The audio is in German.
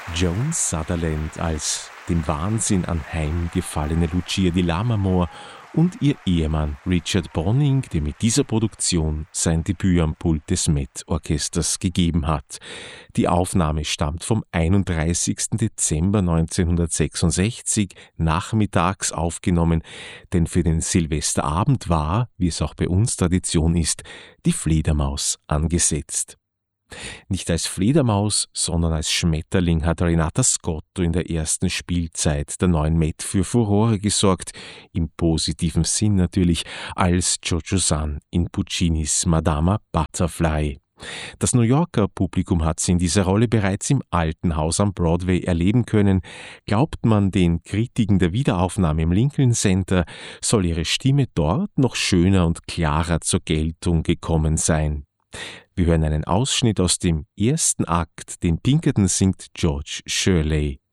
Joan Sutherland als dem Wahnsinn anheimgefallene Lucia di Lammermoor und ihr Ehemann Richard Bonynge, der mit dieser Produktion sein Debüt am Pult des Met-Orchesters gegeben hat. Die Aufnahme stammt vom 31. Dezember 1966, nachmittags aufgenommen, denn für den Silvesterabend war, wie es auch bei uns Tradition ist, die Fledermaus angesetzt. Nicht als Fledermaus, sondern als Schmetterling hat Renata Scotto in der ersten Spielzeit der neuen Met für Furore gesorgt, im positiven Sinn natürlich, als Cho-Cho-San in Puccinis Madama Butterfly. Das New Yorker Publikum hat sie in dieser Rolle bereits im Alten Haus am Broadway erleben können. Glaubt man den Kritiken der Wiederaufnahme im Lincoln Center, soll ihre Stimme dort noch schöner und klarer zur Geltung gekommen sein. Wir hören einen Ausschnitt aus dem ersten Akt, den Pinkerton singt George Shirley.